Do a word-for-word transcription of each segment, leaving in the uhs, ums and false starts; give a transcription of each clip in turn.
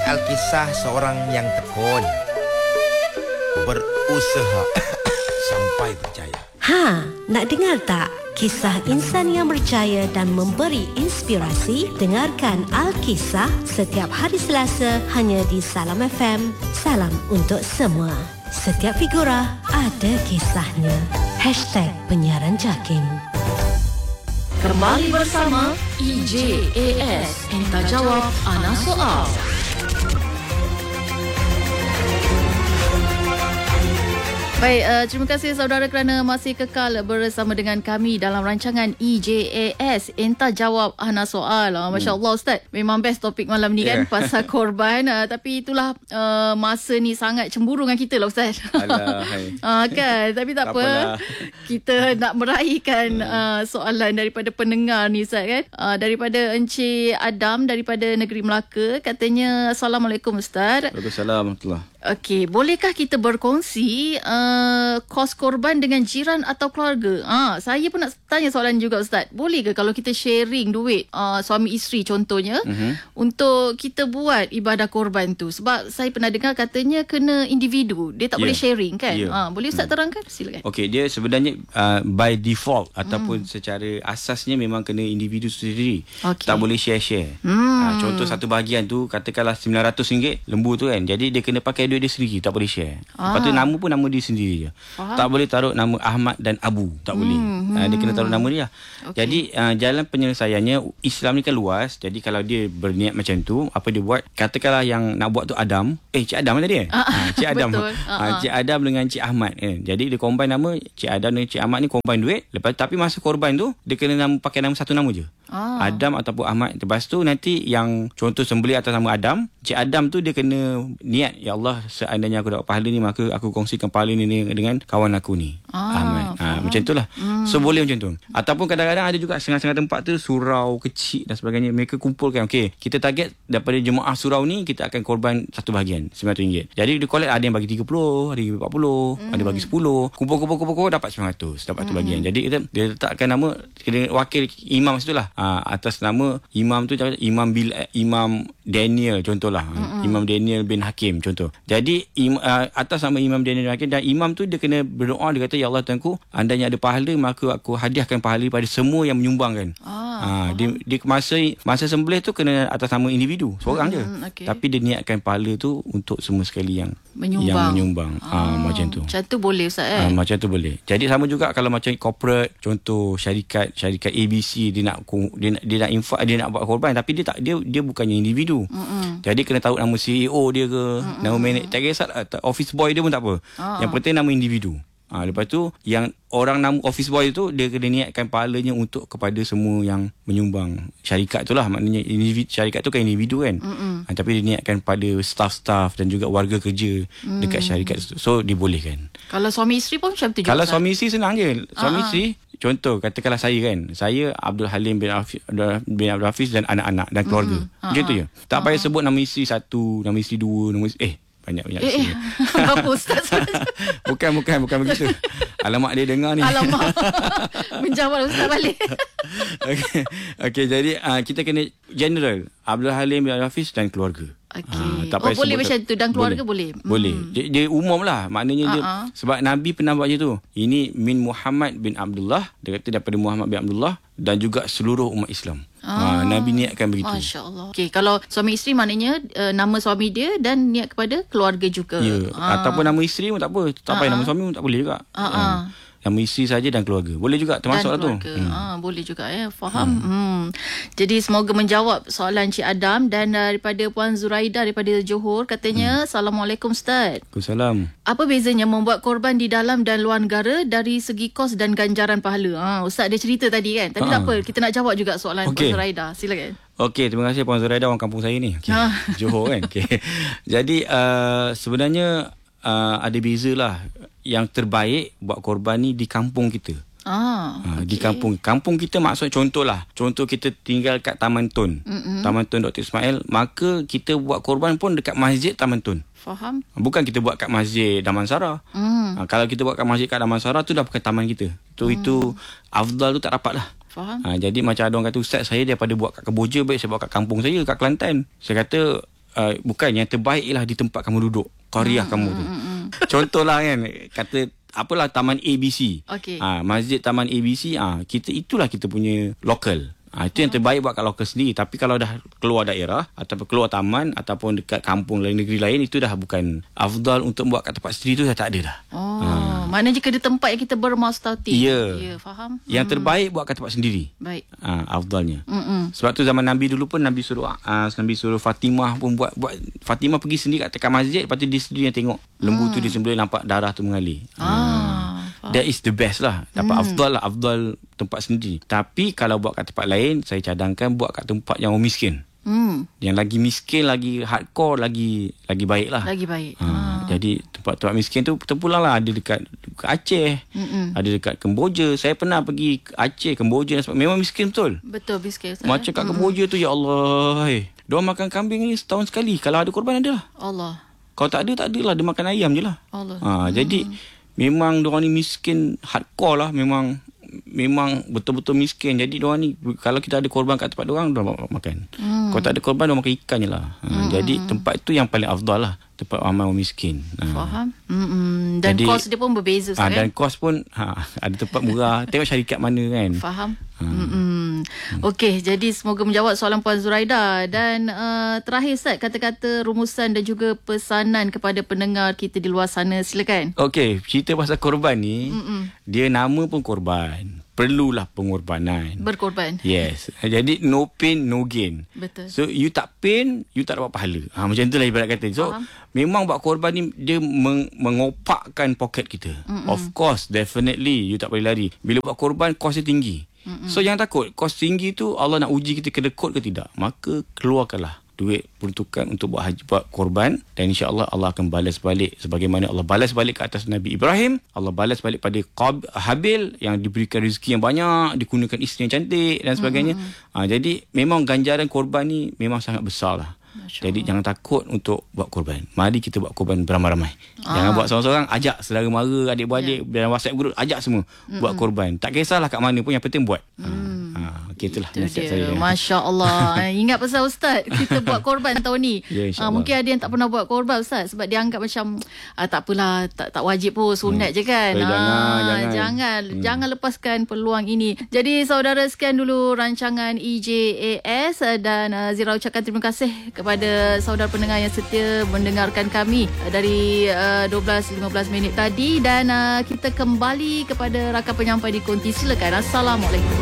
Alkisah seorang yang tekun, berusaha sampai berjaya. Ha, nak dengar tak? Kisah insan yang berjaya dan memberi inspirasi? Dengarkan Alkisah setiap hari Selasa hanya di Salam F M. Salam untuk semua. Setiap figura ada kisahnya. Hashtag Penyiaran Jakim. Kembali bersama E J A S. Entah jawab Ana Soal. Baik, uh, terima kasih saudara kerana masih kekal bersama dengan kami dalam rancangan E J A S Entah Jawab Ana Soal. Uh, Masya Allah Ustaz, memang best topik malam ni kan, yeah. Pasal korban. Uh, tapi itulah uh, masa ni sangat cemburu dengan kita lah Ustaz. Alah, hai. uh, kan, tapi tak, tak apa. Kita nak meraihkan uh, soalan daripada pendengar ni Ustaz kan. Uh, daripada Encik Adam daripada Negeri Melaka. Katanya, Assalamualaikum Ustaz. Waalaikumsalam warahmatullahi. Okey, bolehkah kita berkongsi uh, kos korban dengan jiran atau keluarga? Ah, saya pun nak tanya soalan juga Ustaz. Boleh ke kalau kita sharing duit uh, suami isteri contohnya, uh-huh, untuk kita buat ibadah korban tu? Sebab saya pernah dengar katanya kena individu. Dia tak yeah. boleh sharing kan? Yeah. Ah, boleh Ustaz hmm. terangkan? Silakan. Okey, dia sebenarnya uh, by default hmm. ataupun secara asasnya memang kena individu sendiri. Okay. Tak boleh share-share. Hmm. Uh, contoh satu bahagian tu katakanlah sembilan ratus ringgit lembu tu kan. Jadi dia kena pakai duit dia sendiri, tak boleh share. Ah. Lepas tu nama pun nama dia sendiri je. Faham. Tak boleh taruh nama Ahmad dan Abu, tak hmm. boleh. Hmm. Uh, dia kena taruh nama dia. Okay. Jadi uh, jalan penyelesaiannya, Islam ni kan luas. Jadi kalau dia berniat macam tu, apa dia buat? Katakanlah yang nak buat tu Adam. Eh, Cik Adam tadi eh? Ah, uh, Cik Adam. Betul. Uh-huh. Uh, Cik Adam dengan Cik Ahmad eh. Jadi dia combine nama Cik Adam dengan Cik Ahmad ni, combine duit. Lepas tapi masa korban tu dia kena nama, pakai nama satu nama je. Ah. Adam ataupun Ahmad. Lepas tu nanti yang contoh sembelih atas nama Adam, Cik Adam tu dia kena niat, ya Allah, seandainya aku dapat pahala ni, maka aku kongsikan pahala ni dengan kawan aku ni, ah, Ahmad. Ha, macam itulah. Hmm. So boleh macam tu. Ataupun kadang-kadang ada juga setengah-setengah tempat tu surau kecil dan sebagainya. Mereka kumpulkan, okey, kita target daripada jemaah surau ni kita akan korban satu bahagian sembilan ratus ringgit. Jadi dia collect, ada yang bagi tiga puluh, ada yang empat puluh, hmm. ada bagi sepuluh. Kumpul-kumpul-kumpul dapat sembilan ratus, dapat satu hmm. bahagian. Jadi kita dia letakkan nama wakil imam situlah. Ha, atas nama imam tu Imam Bil Imam Daniel contohlah. Mm-hmm. Imam Daniel bin Hakim contoh. Jadi im, uh, atas nama Imam Daniel bin Hakim, dan imam tu dia kena berdoa, dia kata, ya Allah Tuanku, andainya ada pahala maka aku hadiahkan pahala pada semua yang menyumbangkan. Ah, ha, dia, dia masa masa sembelih tu kena atas nama individu seorang mm, je. Okay. Tapi dia niatkan pahala tu untuk semua sekali yang menyumbang. Yang menyumbang. Ah, ha, macam tu. Macam tu boleh Ustaz eh? Ha, macam tu boleh. Jadi sama juga kalau macam corporate, contoh syarikat syarikat A B C, dia nak dia nak, dia nak infak, dia nak buat korban, tapi dia tak dia dia bukannya individu. Mm-mm. Jadi kena tahu nama C E O dia ke, mm-mm, nama manager, tak kisah office boy dia pun tak apa. Ah. Yang penting nama individu. Ha, lepas tu yang orang nama office boy tu dia kena niatkan pahalanya untuk kepada semua yang menyumbang syarikat tu lah. Maknanya individu, syarikat tu kan individu kan. Ha, tapi dia niatkan pada staff-staff dan juga warga kerja mm. dekat syarikat tu. So dibolehkan. Kalau suami isteri pun macam tu juga. Kalau suami isteri senang je. Suami uh-huh. isteri, contoh katakanlah saya kan, saya Abdul Halim bin Hafiz, bin Abdul Hafiz dan anak-anak dan keluarga. Mm-hmm. Macam tu je. Tak uh-huh. payah sebut nama isteri satu, nama isteri dua, nama isteri, eh banyak-banyak eh, eh. Apa Ustaz? Bukan, bukan, bukan begitu. Alamak, dia dengar ni. Alamak. Menjawab Ustaz balik. Okey, okay, jadi uh, kita kena general Abdul Halim bin Hafiz dan keluarga. Okay. Ha, oh boleh macam tu, dan keluarga boleh. Boleh. Hmm. Dia, dia umum lah. Maknanya uh-huh. dia, sebab Nabi pernah buat macam tu. Ini min Muhammad bin Abdullah. Dia kata daripada Muhammad bin Abdullah dan juga seluruh umat Islam. Ah. Ha, Nabi niatkan begitu. Masya Allah. Okay, kalau suami isteri maknanya uh, nama suami dia dan niat kepada keluarga juga. Ya. Ha. Ataupun nama isteri pun tak apa. Tak payah nama suami pun tak boleh juga. Uh-huh. Ha. Nama isteri saja dan keluarga. Boleh juga, termasuk lah tu. Hmm. Ah, boleh juga ya. Faham. Hmm. Hmm. Jadi semoga menjawab soalan Cik Adam. Dan daripada Puan Zuraida daripada Johor, katanya, hmm. Assalamualaikum Ustaz. Waalaikumsalam. Apa bezanya membuat korban di dalam dan luar negara dari segi kos dan ganjaran pahala? Ha, Ustaz dia cerita tadi kan. Tapi ha. tak apa, kita nak jawab juga soalan okay. Puan Zuraida. Silakan. Okey, terima kasih Puan Zuraida, orang kampung saya ni. Okay. Ha. Johor kan. Okay. Jadi uh, sebenarnya uh, ada beza lah. Yang terbaik buat korban ni di kampung kita. Ah, ha, okay. Di kampung kampung kita, maksud contoh lah. Contoh kita tinggal kat Taman Tun. Mm-hmm. Taman Tun Doktor Ismail, maka kita buat korban pun dekat masjid Taman Tun. Faham. Bukan kita buat kat masjid Damansara. Mm. Ha, kalau kita buat kat masjid kat Damansara tu dah bukan taman kita. Tu mm. itu afdal tu tak dapat lah. Faham. Ha, jadi macam ada orang kata, Ustaz saya daripada buat kat Kemboja, baik saya buat kat kampung saya, kat Kelantan. Saya kata uh, bukan yang terbaik lah di tempat kamu duduk, qaryah hmm, kamu tu. Hmm, hmm. Contohlah kan, kata apalah Taman A B C. Okay. Ha, masjid Taman A B C, ha, kita itulah kita punya lokal. Ha, itu yang terbaik buat kat lokal sendiri. Tapi kalau dah keluar daerah ataupun keluar taman ataupun dekat kampung lain, negeri lain, itu dah bukan afdal untuk buat kat tempat sendiri tu, dah tak ada dah. Oh, ha. Maknanya jika ada tempat yang kita bermastauti. Ya. Ya, faham. Yang hmm. terbaik buat kat tempat sendiri. Baik. Ha, afdalnya. Mm-mm. Sebab tu zaman Nabi dulu pun Nabi suruh uh, Nabi suruh Fatimah pun buat buat Fatimah pergi sendiri kat tekan masjid, lepas tu dia sendiri yang tengok lembu hmm. tu disembelih, nampak darah tu mengalir. Ah. That is the best lah. Dapat hmm. afdal lah, afdal tempat sendiri. Tapi kalau buat kat tempat lain, saya cadangkan buat kat tempat yang orang miskin. Hmm. Yang lagi miskin, lagi hardcore, lagi lagi baik lah. Lagi baik. Ha, ha. Jadi tempat-tempat miskin tu terpulang lah. Ada dekat, dekat Aceh, Mm-mm. ada dekat Kemboja. Saya pernah pergi Aceh, Kemboja. Memang miskin betul. Betul, miskin. Macam kat Kemboja tu, ya Allah. Hey. Diorang makan kambing ni setahun sekali. Kalau ada korban, ada lah. Allah. Kalau tak ada, tak ada lah. Dia makan ayam je lah. Allah. Ha, hmm. Jadi memang diorang ni miskin hardcore lah. Memang memang betul-betul miskin. Jadi diorang ni, kalau kita ada korban kat tempat diorang, diorang makan. Hmm. Kalau tak ada korban, diorang makan ikan je lah. Ha, hmm. Jadi tempat tu yang paling afdal lah. Tempat ramai orang miskin. Ha. Faham. Mm-mm. Dan Jadi, kos dia pun berbeza. Ha, kan? dan kos pun ha, ada tempat murah. Tengok syarikat mana kan. Faham. Ha. Hmm. Okey, jadi semoga menjawab soalan Puan Zuraida. Dan uh, terakhir Ustaz, kata-kata rumusan dan juga pesanan kepada pendengar kita di luar sana, silakan. Okey, cerita pasal korban ni, Mm-mm. dia nama pun korban. Perlulah pengorbanan. Berkorban. Yes. Jadi no pain, no gain. Betul. So you tak pain, you tak dapat pahala. Ha, macam itulah ibarat kata. So Faham. memang buat korban ni, dia meng- mengopakkan poket kita. Mm-mm. Of course, definitely you tak boleh lari. Bila buat korban, kos dia tinggi. Mm-mm. So jangan takut. Kos tinggi tu Allah nak uji kita kena kod ke tidak. Maka keluarkanlah duit peruntukan untuk buat haji, buat korban, dan insya-Allah Allah akan balas balik sebagaimana Allah balas balik ke atas Nabi Ibrahim, Allah balas balik pada Qab, Habil yang diberikan rezeki yang banyak, digunakan isteri yang cantik dan sebagainya. Mm-hmm. Ha, jadi memang ganjaran korban ni memang sangat besar lah. Jadi jangan takut untuk buat korban. Mari kita buat korban beramai-ramai. Ah. Jangan buat seorang-seorang, ajak saudara mara, adik-beradik, yeah. dalam WhatsApp group, ajak semua mm-hmm. buat korban. Tak kisahlah kat mana pun, yang penting buat. Mm. Ha, okay, itulah nasihat saya. Masya Allah. Ingat pasal Ustaz, kita buat korban tahun ni. Yeah, ha, mungkin ada yang tak pernah buat korban Ustaz, sebab dia anggap macam ah, tak apalah, tak, tak wajib pun, sunat hmm. je kan. Eh, ha, jangan, jangan. Jangan, Hmm. jangan lepaskan peluang ini. Jadi saudara, sekian dulu rancangan E J A S, dan uh, Zira ucapkan terima kasih kepada saudara pendengar yang setia mendengarkan kami dari uh, dua belas lima belas minit tadi, dan uh, kita kembali kepada rakan penyampai di konti. Silakan. Assalamualaikum.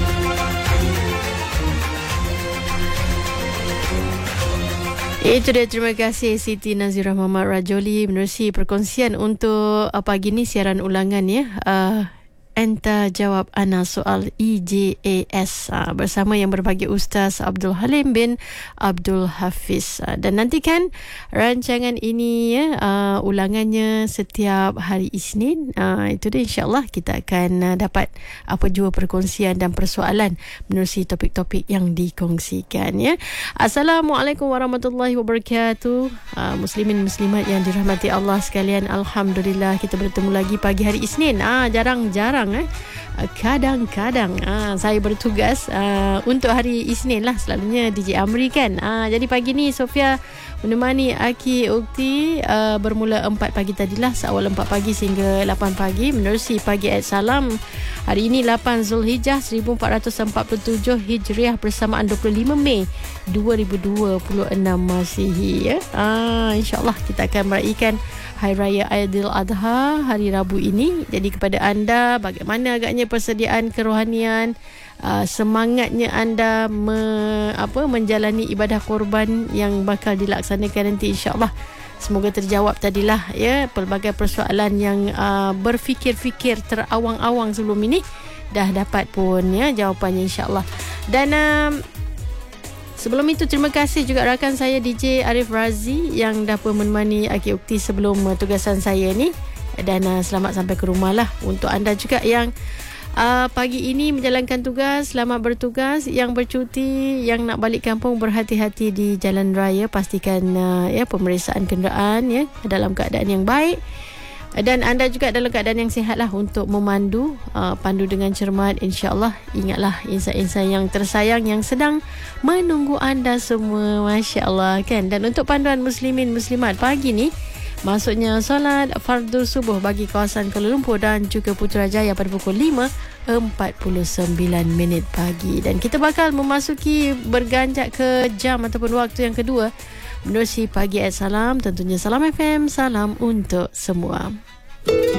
Itu dia, terima kasih Siti Nazirah Muhammad Rajoli menerusi perkongsian untuk uh, pagi ni, siaran ulangan ya. Uh, Enta jawab ana soal E J A S uh, bersama yang berbahagia Ustaz Abdul Halim bin Abdul Hafiz. Uh, dan nantikan rancangan ini ya, uh, ulangannya setiap hari Isnin. Uh, itu dia, insya-Allah kita akan uh, dapat apa jua perkongsian dan persoalan menerusi topik-topik yang dikongsikan ya. Assalamualaikum warahmatullahi wabarakatuh. Uh, muslimin muslimat yang dirahmati Allah sekalian, alhamdulillah kita bertemu lagi pagi hari Isnin. Ah uh, jarang-jarang Eh. Kadang-kadang uh, saya bertugas uh, untuk hari Isnin lah. Selalunya D J Amri kan. uh, Jadi pagi ni Sofia menemani Aki Ukti uh, bermula empat pagi tadilah, seawal empat pagi sehingga lapan pagi menerusi Pagi Ayat Salam. Hari ini lapan Zulhijjah seribu empat ratus empat puluh tujuh Hijriah bersamaan dua puluh lima Mei dua ribu dua puluh enam Masihi ya. uh, InsyaAllah kita akan meraihkan Hari Raya Aidil Adha hari Rabu ini. Jadi kepada anda, bagaimana agaknya persediaan kerohanian, uh, semangatnya anda me, apa, menjalani ibadah korban yang bakal dilaksanakan nanti, insya-Allah. Semoga terjawab tadilah ya pelbagai persoalan yang uh, berfikir-fikir terawang-awang sebelum ini, dah dapat pun ya jawapannya, insya-Allah. Dan uh, sebelum itu, terima kasih juga rakan saya D J Arif Razi yang dapat menemani Aki Ukti sebelum uh, tugasan saya ni. Dan uh, selamat sampai ke rumah lah untuk anda juga yang uh, pagi ini menjalankan tugas. Selamat bertugas. Yang bercuti, yang nak balik kampung, berhati-hati di jalan raya. Pastikan uh, ya pemeriksaan kenderaan ya dalam keadaan yang baik. Dan anda juga dalam keadaan yang sihat lah untuk memandu, uh, pandu dengan cermat. InsyaAllah, ingatlah insan-insan yang tersayang yang sedang menunggu anda semua. Masya Allah kan. Dan untuk panduan muslimin muslimat pagi ni, maksudnya solat fardu subuh bagi kawasan Kuala Lumpur dan juga Putrajaya pada pukul lima empat puluh sembilan minit pagi. Dan kita bakal memasuki berganjak ke jam ataupun waktu yang kedua menerusi Pagi at Salam. Tentunya Salam F M, salam untuk semua.